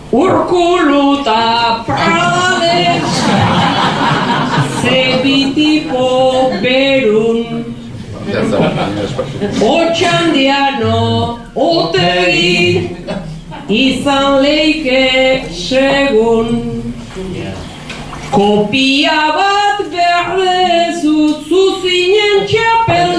Urkuluta Pradane Zebitipo Berun Otxandiano Otegi izan leike segun kopia bat berdezut zuzinen txapel